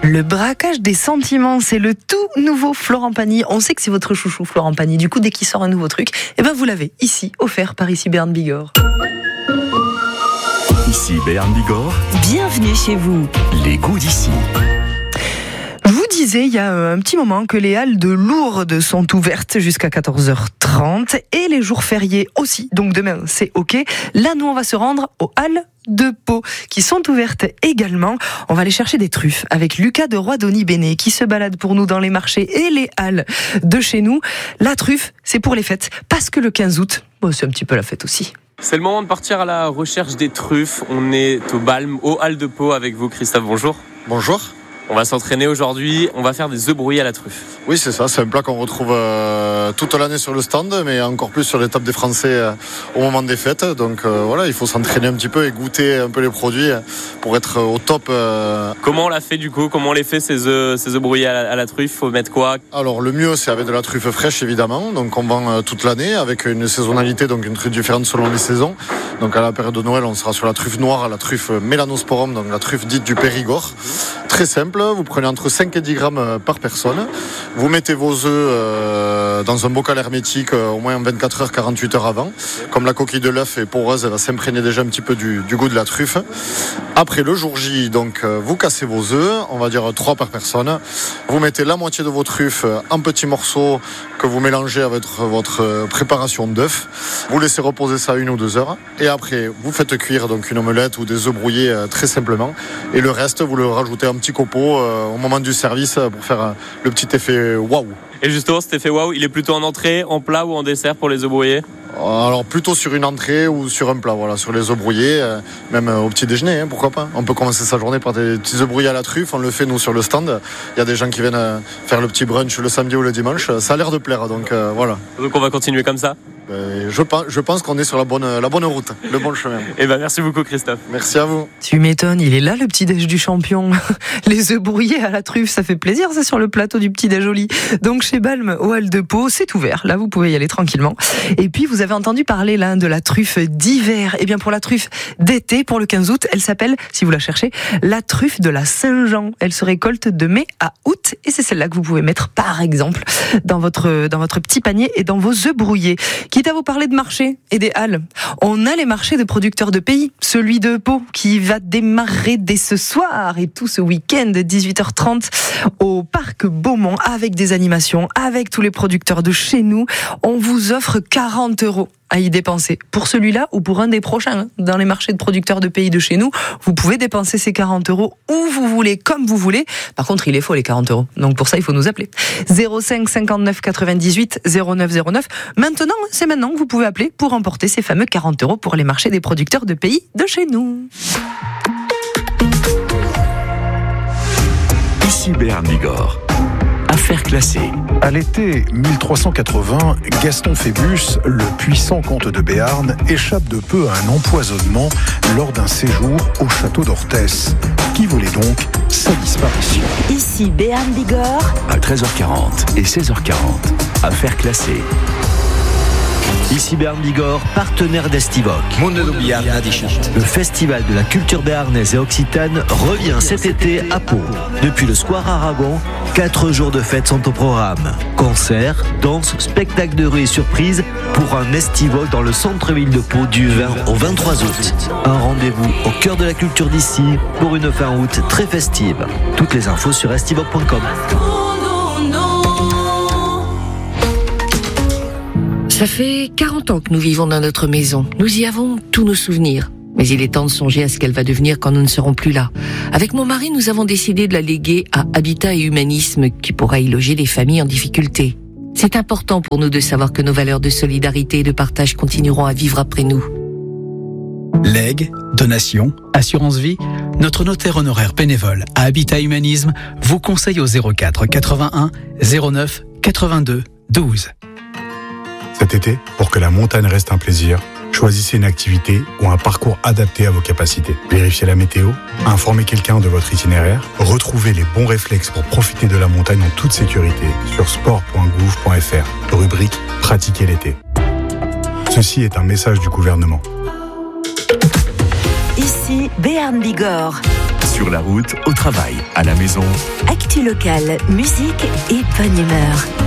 Le braquage des sentiments, c'est le tout nouveau Florent Pagny. On sait que c'est votre chouchou Florent Pagny. Du coup, dès qu'il sort un nouveau truc, vous l'avez ici, offert par ici Béarn Bigorre. Ici Béarn Bigorre. Bienvenue chez vous. Les goûts d'ici. Je vous disais il y a un petit moment que les halles de Lourdes sont ouvertes jusqu'à 14h30 et les jours fériés aussi. Donc demain, c'est OK. Là, nous, on va se rendre aux halles de Pau qui sont ouvertes également. On va aller chercher des truffes avec Lucas de Roidoni-Béné qui se balade pour nous dans les marchés et les halles de chez nous. La truffe, c'est pour les fêtes parce que le 15 août, c'est un petit peu la fête aussi. C'est le moment de partir à la recherche des truffes. On est au Balme, aux halles de Pau avec vous, Christophe. Bonjour. Bonjour. On va s'entraîner aujourd'hui, on va faire des œufs brouillés à la truffe. Oui, c'est ça, c'est un plat qu'on retrouve toute l'année sur le stand, mais encore plus sur les tables des Français au moment des fêtes. Donc voilà, il faut s'entraîner un petit peu et goûter un peu les produits pour être au top. Comment on l'a fait du coup ? Comment on les fait ces œufs brouillés à la truffe ? Faut mettre quoi ? Alors le mieux, c'est avec de la truffe fraîche évidemment, donc on vend toute l'année avec une saisonnalité, donc une truffe différente selon les saisons. Donc à la période de Noël, on sera sur la truffe noire, la truffe Melanosporum, donc la truffe dite du Périgord. Très simple, vous prenez entre 5 et 10 grammes par personne. Vous mettez vos œufs dans un bocal hermétique au moins 24 heures, 48 heures avant. Comme la coquille de l'œuf est poreuse, elle va s'imprégner déjà un petit peu du goût de la truffe. Après le jour J, donc vous cassez vos œufs, on va dire 3 par personne. Vous mettez la moitié de vos truffes en petits morceaux que vous mélangez avec votre préparation d'œufs. Vous laissez reposer ça 1 ou 2 heures. Et après, vous faites cuire donc une omelette ou des œufs brouillés très simplement. Et le reste, vous le rajoutez un petit copeau au moment du service pour faire le petit effet waouh. Et justement, cet effet waouh, il est plutôt en entrée, en plat ou en dessert pour les œufs brouillés ? Alors plutôt sur une entrée ou sur un plat, voilà, sur les œufs brouillés, même au petit déjeuner, pourquoi pas. On peut commencer sa journée par des petits œufs brouillés à la truffe, on le fait nous sur le stand. Il y a des gens qui viennent faire le petit brunch le samedi ou le dimanche, ça a l'air de plaire, donc voilà. Donc on va continuer comme ça ? Je pense qu'on est sur la bonne route, le bon chemin. Merci beaucoup Christophe. Merci à vous. Tu m'étonnes, il est là le petit déj du champion. Les œufs brouillés à la truffe, ça fait plaisir, c'est sur le plateau du petit déj au lit. Donc chez Balme, aux halles de Pau, c'est ouvert. Là, vous pouvez y aller tranquillement. Et puis vous avez entendu parler là de la truffe d'hiver. Eh bien pour la truffe d'été, pour le 15 août, elle s'appelle, si vous la cherchez, la truffe de la Saint-Jean. Elle se récolte de mai à août et c'est celle-là que vous pouvez mettre par exemple dans votre petit panier et dans vos œufs brouillés. Quitte à vous parler de marché et des halles, on a les marchés de producteurs de pays, celui de Pau qui va démarrer dès ce soir et tout ce week-end 18h30 au parc Beaumont avec des animations, avec tous les producteurs de chez nous. On vous offre 40 € à y dépenser. Pour celui-là ou pour un des prochains, dans les marchés de producteurs de pays de chez nous, vous pouvez dépenser ces 40 € où vous voulez, comme vous voulez. Par contre, il est faux les 40 €. Donc pour ça, il faut nous appeler. 05 59 98 09 09. Maintenant, c'est maintenant que vous pouvez appeler pour emporter ces fameux 40 € pour les marchés des producteurs de pays de chez nous. Ici Béarn Bigorre. Affaires classées. À l'été 1380, Gaston Phébus, le puissant comte de Béarn, échappe de peu à un empoisonnement lors d'un séjour au château d'Orthès, qui voulait donc sa disparition. Ici Béarn Bigorre. À 13h40 et 16h40. Affaires classées. Ici Béarn Bigorre, partenaire d'Estivoc. Le festival de la culture béarnaise et occitane revient cet été à Pau. Depuis le Square Aragon, 4 jours de fête sont au programme. Concerts, danses, spectacles de rue et surprises pour un Estivoc dans le centre-ville de Pau du 20 au 23 août. Un rendez-vous au cœur de la culture d'ici pour une fin août très festive. Toutes les infos sur estivoc.com. Ça fait 40 ans que nous vivons dans notre maison. Nous y avons tous nos souvenirs. Mais il est temps de songer à ce qu'elle va devenir quand nous ne serons plus là. Avec mon mari, nous avons décidé de la léguer à Habitat et Humanisme, qui pourra y loger les familles en difficulté. C'est important pour nous de savoir que nos valeurs de solidarité et de partage continueront à vivre après nous. Legs, donations, assurance vie, notre notaire honoraire bénévole à Habitat Humanisme vous conseille au 04 81 09 82 12. Cet été, pour que la montagne reste un plaisir, choisissez une activité ou un parcours adapté à vos capacités. Vérifiez la météo, informez quelqu'un de votre itinéraire, retrouvez les bons réflexes pour profiter de la montagne en toute sécurité sur sport.gouv.fr, rubrique « Pratiquer l'été ». Ceci est un message du gouvernement. Ici Béarn Bigorre. Sur la route, au travail, à la maison. Actu locale, musique et bonne humeur.